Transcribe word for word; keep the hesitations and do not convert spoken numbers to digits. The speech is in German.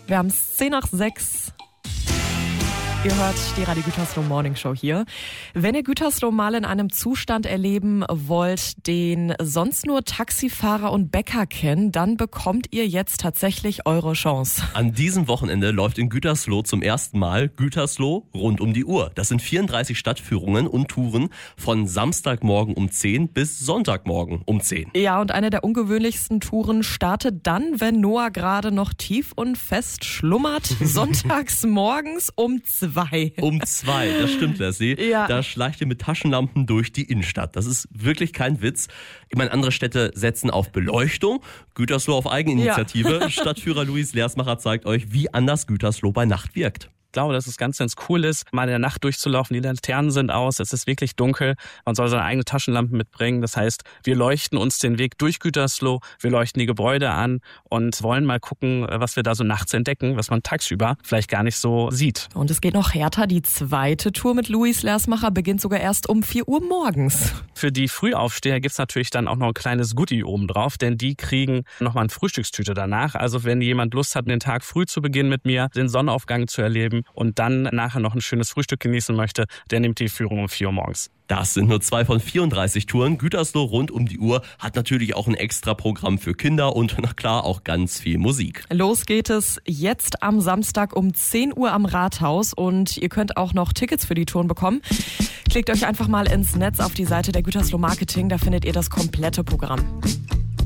Wir haben es zehn nach sechs. Ihr hört die Radio Gütersloh Morning Show hier. Wenn ihr Gütersloh mal in einem Zustand erleben wollt, den sonst nur Taxifahrer und Bäcker kennen, dann bekommt ihr jetzt tatsächlich eure Chance. An diesem Wochenende läuft in Gütersloh zum ersten Mal Gütersloh rund um die Uhr. Das sind vierunddreißig Stadtführungen und Touren von Samstagmorgen um zehn bis Sonntagmorgen um zehn. Ja, und eine der ungewöhnlichsten Touren startet dann, wenn Noah gerade noch tief und fest schlummert, sonntags morgens um zwei. Um zwei, das stimmt, Leslie. Ja. Da schleicht ihr mit Taschenlampen durch die Innenstadt. Das ist wirklich kein Witz. Ich meine, andere Städte setzen auf Beleuchtung, Gütersloh auf Eigeninitiative. Ja. Stadtführer Luis Lersmacher zeigt euch, wie anders Gütersloh bei Nacht wirkt. Ich glaube, dass es ganz, ganz cool ist, mal in der Nacht durchzulaufen. Die Laternen sind aus, es ist wirklich dunkel. Man soll seine eigene Taschenlampe mitbringen. Das heißt, wir leuchten uns den Weg durch Gütersloh, wir leuchten die Gebäude an und wollen mal gucken, was wir da so nachts entdecken, was man tagsüber vielleicht gar nicht so sieht. Und es geht noch härter. Die zweite Tour mit Luis Lersmacher beginnt sogar erst um vier Uhr morgens. Für die Frühaufsteher gibt's natürlich dann auch noch ein kleines Goodie oben drauf, denn die kriegen nochmal eine Frühstückstüte danach. Also wenn jemand Lust hat, den Tag früh zu beginnen mit mir, den Sonnenaufgang zu erleben und dann nachher noch ein schönes Frühstück genießen möchte, der nimmt die Führung um vier Uhr morgens. Das sind nur zwei von vierunddreißig Touren. Gütersloh rund um die Uhr hat natürlich auch ein extra Programm für Kinder und na klar auch ganz viel Musik. Los geht es jetzt am Samstag um zehn Uhr am Rathaus und ihr könnt auch noch Tickets für die Touren bekommen. Klickt euch einfach mal ins Netz auf die Seite der Gütersloh Marketing, da findet ihr das komplette Programm.